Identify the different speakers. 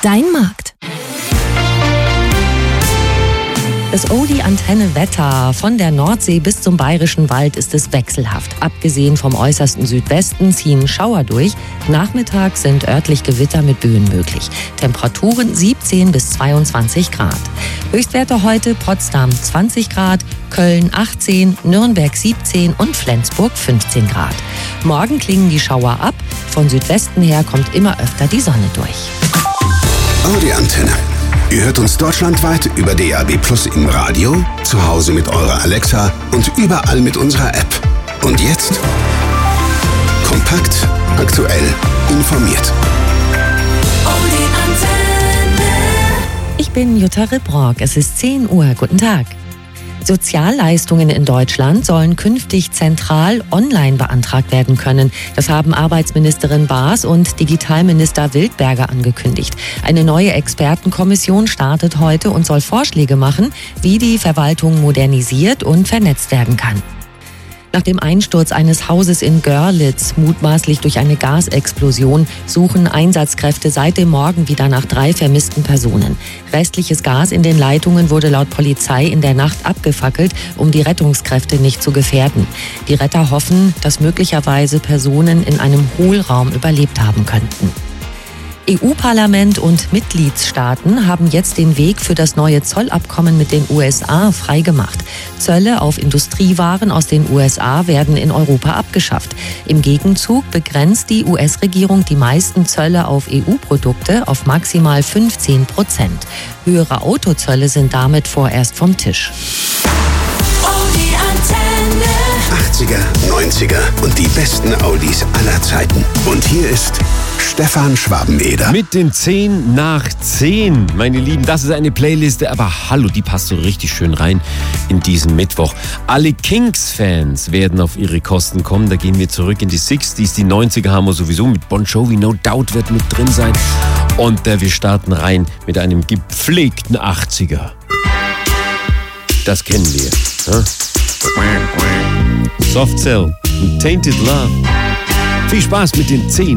Speaker 1: Dein Markt. Das Oldie-Antenne-Wetter von der Nordsee bis zum Bayerischen Wald ist es wechselhaft. Abgesehen vom äußersten Südwesten ziehen Schauer durch. Nachmittags sind örtlich Gewitter mit Böen möglich. Temperaturen 17 bis 22 Grad. Höchstwerte heute Potsdam 20 Grad, Köln 18, Nürnberg 17 und Flensburg 15 Grad. Morgen klingen die Schauer ab. Von Südwesten her kommt immer öfter die Sonne durch.
Speaker 2: Audi-Antenne. Ihr hört uns deutschlandweit über DAB+ im Radio, zu Hause mit eurer Alexa und überall mit unserer App. Und jetzt kompakt, aktuell, informiert.
Speaker 1: Ich bin Jutta Ribrock. Es ist 10 Uhr. Guten Tag. Sozialleistungen in Deutschland sollen künftig zentral online beantragt werden können. Das haben Arbeitsministerin Baas und Digitalminister Wildberger angekündigt. Eine neue Expertenkommission startet heute und soll Vorschläge machen, wie die Verwaltung modernisiert und vernetzt werden kann. Nach dem Einsturz eines Hauses in Görlitz, mutmaßlich durch eine Gasexplosion, suchen Einsatzkräfte seit dem Morgen wieder nach 3 vermissten Personen. Restliches Gas in den Leitungen wurde laut Polizei in der Nacht abgefackelt, um die Rettungskräfte nicht zu gefährden. Die Retter hoffen, dass möglicherweise Personen in einem Hohlraum überlebt haben könnten. EU-Parlament und Mitgliedstaaten haben jetzt den Weg für das neue Zollabkommen mit den USA freigemacht. Zölle auf Industriewaren aus den USA werden in Europa abgeschafft. Im Gegenzug begrenzt die US-Regierung die meisten Zölle auf EU-Produkte auf maximal 15%. Höhere Autozölle sind damit vorerst vom Tisch.
Speaker 2: 80er, 90er und die besten Audis aller Zeiten. Und hier ist Stefan Schwabeneder.
Speaker 3: Mit den 10 nach 10, meine Lieben. Das ist eine Playliste, aber hallo, die passt so richtig schön rein in diesen Mittwoch. Alle Kinks-Fans werden auf ihre Kosten kommen. Da gehen wir zurück in die 60s. Die 90er haben wir sowieso mit Bon Jovi, No Doubt wird mit drin sein. Und wir starten rein mit einem gepflegten 80er. Das kennen wir. Ja? Soft Cell und Tainted Love. Viel Spaß mit den 10